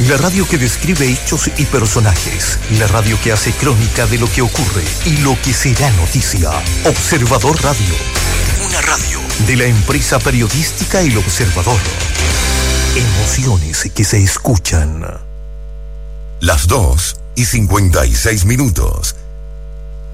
La radio que describe hechos y personajes. La radio que hace crónica de lo que ocurre y lo que será noticia. Observador Radio. Una radio de la empresa periodística El Observador. Emociones que se escuchan. Las 2:56.